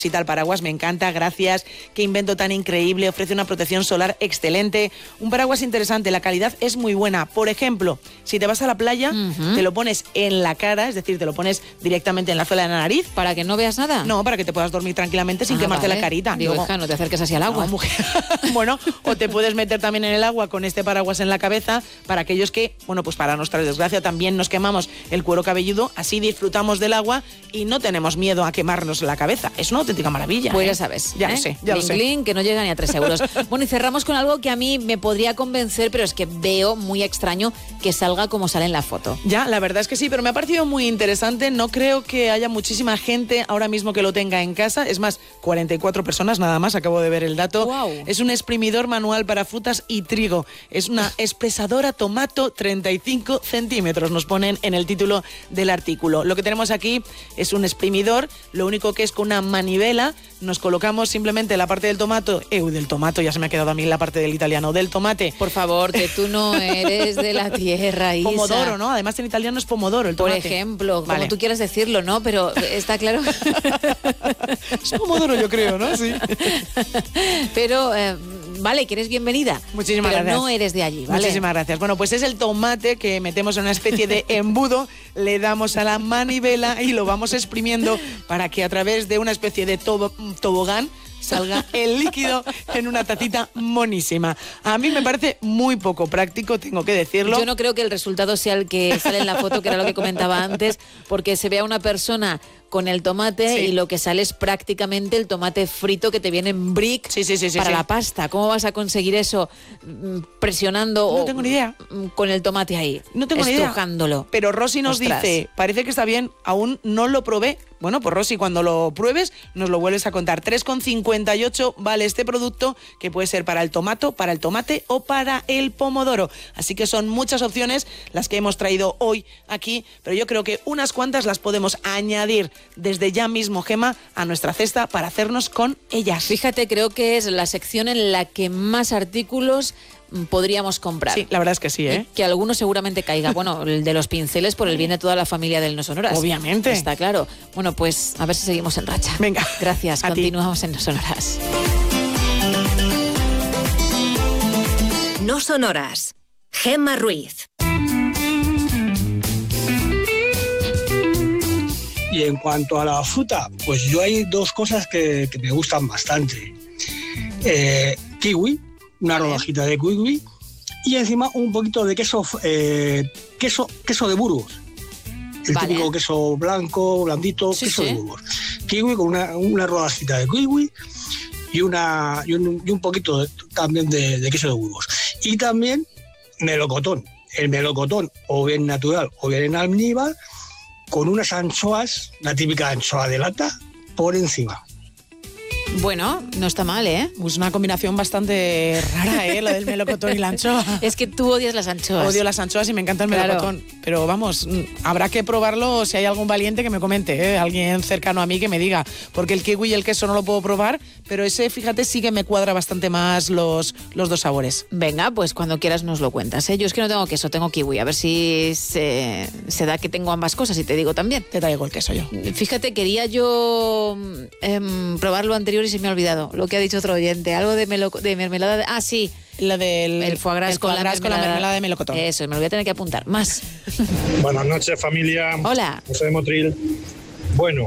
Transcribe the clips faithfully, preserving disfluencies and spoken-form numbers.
tal paraguas, me encanta, gracias, qué invento tan increíble, ofrece una protección solar excelente, un paraguas interesante, la calidad es muy buena. Por ejemplo, si te vas a la playa, uh-huh. te lo pones en la cara, es decir, te lo pones directamente en la zona de la nariz. ¿Para que no veas nada? No, para que te puedas dormir tranquilamente sin ah, quemarte vale. la carita. Digo, Luego, hija, no te acerques así al agua. No, mujer. Bueno, o te puedes meter también en el agua con este paraguas en la cabeza, para aquellos que, bueno, pues para nuestra desgracia también nos quemamos el cuero cabelludo, así disfrutamos del agua y no tenemos miedo a quemarnos la cabeza. Es una auténtica maravilla. Pues ¿eh? ya sabes. Ya ¿eh? lo sé, ya Link, lo sé. Link, que no llega ni a tres euros. Bueno, y cerramos con algo que a mí me podría convencer, pero es que veo muy extraño que salga como sale en la foto. Ya, la verdad es que sí, pero me ha parecido muy interesante. No creo que haya muchísima gente ahora mismo que lo tenga en casa. Es más, cuarenta y cuatro personas nada más, acabo de ver el dato. Wow. Es un exprimidor manual para frutas y trigo. Es una espesadora tomato treinta y cinco centímetros, nos ponen en el título del artículo. Lo que tenemos aquí es un exprimidor, lo único que es con una manivela. Nos colocamos simplemente la parte del tomato, eh, del tomato, ya se me ha quedado a mí la parte del italiano, del tomate. Por favor, que tú no eres de la tierra, Isa. Pomodoro, ¿no? Además en italiano es pomodoro el tomate. Por ejemplo, vale. como tú quieras decirlo, ¿no? Pero está claro. Es pomodoro, yo creo, ¿no? Sí. Pero, eh, vale, que eres bienvenida. Muchísimas pero gracias. no eres de allí, ¿vale? Muchísimas gracias. Bueno, pues es el tomate que metemos en una especie de embudo, le damos a la manivela y lo vamos exprimiendo para que a través de una especie de tobo, tobogán salga el líquido en una tacita monísima. A mí me parece muy poco práctico, tengo que decirlo. Yo no creo que el resultado sea el que sale en la foto, que era lo que comentaba antes, porque se ve a una persona con el tomate sí. y lo que sale es prácticamente el tomate frito que te viene en brick sí, sí, sí, sí, para sí. la pasta. ¿Cómo vas a conseguir eso presionando no tengo ni idea. con el tomate ahí? No tengo ni idea. Estrujándolo. Pero Rosy nos Ostras. dice, parece que está bien, aún no lo probé. Bueno, pues Rosy, cuando lo pruebes nos lo vuelves a contar. tres con cincuenta y ocho vale este producto, que puede ser para el tomato, para el tomate o para el pomodoro. Así que son muchas opciones las que hemos traído hoy aquí, pero yo creo que unas cuantas las podemos añadir desde ya mismo, Gema, a nuestra cesta para hacernos con ellas. Fíjate, creo que es la sección en la que más artículos podríamos comprar. Sí, la verdad es que sí, ¿eh? Y que alguno seguramente caiga. Bueno, el de los pinceles por el bien de toda la familia del No Sonoras. Obviamente. Está claro. Bueno, pues a ver si seguimos en racha. Venga. Gracias. A Continuamos ti. en No Sonoras. No Sonoras. Gemma Ruiz. Y en cuanto a la fruta, pues yo hay dos cosas que, que me gustan bastante. Eh, kiwi, una rodajita de kiwi y encima un poquito de queso, eh, queso, queso de Burgos. El vale. típico queso blanco, blandito, sí, queso sí. de Burgos. Kiwi con una, una rodajita de kiwi y, una, y, un, y un poquito de, también de, de queso de Burgos. Y también melocotón. El melocotón o bien natural o bien en almíbar, con unas anchoas, la típica anchoa de lata, por encima. Bueno, no está mal, ¿eh? Es una combinación bastante rara, ¿eh? La del melocotón y la anchoa. Es que tú odias las anchoas. Odio las anchoas y me encanta el melocotón. Claro. Pero vamos, habrá que probarlo si hay algún valiente que me comente, ¿eh? Alguien cercano a mí que me diga. Porque el kiwi y el queso no lo puedo probar, pero ese, fíjate, sí que me cuadra bastante más los, los dos sabores. Venga, pues cuando quieras nos lo cuentas, ¿eh? Yo es que no tengo queso, tengo kiwi. A ver si se, se da que tengo ambas cosas y te digo también. Te traigo el queso yo. Fíjate, quería yo eh, probar lo anterior y se me ha olvidado lo que ha dicho otro oyente, algo de, melo, de mermelada de, ah sí, la del el foie gras, el con, foie gras la con la mermelada de melocotón. Eso, me lo voy a tener que apuntar. Más. Buenas noches, familia. Hola. José de Motril. Bueno,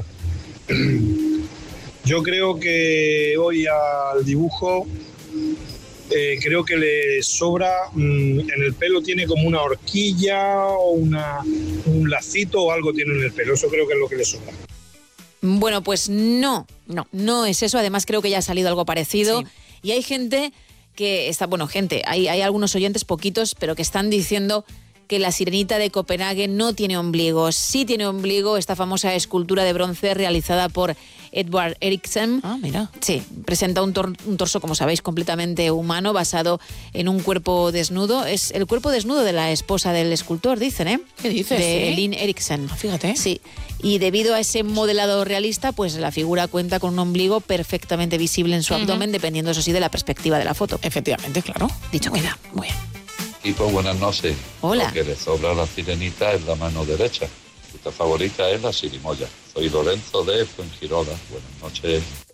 yo creo que hoy al dibujo eh, creo que le sobra, mmm, en el pelo tiene como una horquilla o una, un lacito o algo tiene en el pelo, eso creo que es lo que le sobra. Bueno, pues no, no, no es eso. Además creo que ya ha salido algo parecido. Sí. Y hay gente que está, bueno, gente, hay, hay algunos oyentes, poquitos, pero que están diciendo que la sirenita de Copenhague no tiene ombligo. Sí tiene ombligo, esta famosa escultura de bronce realizada por Edvard Eriksen. Ah, mira. Sí, presenta un, tor- un torso, como sabéis, completamente humano, basado en un cuerpo desnudo. Es el cuerpo desnudo de la esposa del escultor, dicen, ¿eh? ¿Qué dices? De ¿eh? Lin Eriksen. Ah, fíjate. Sí. Y debido a ese modelado realista, pues la figura cuenta con un ombligo perfectamente visible en su uh-huh. abdomen, dependiendo, eso sí, de la perspectiva de la foto. Efectivamente, claro. Dicho muy queda. Muy bien. Equipo, buenas noches. Hola. Lo que le sobra a la sirenita es la mano derecha. fruta favorita es la sirimoya. Soy Lorenzo de Fuengirola. Buenas noches.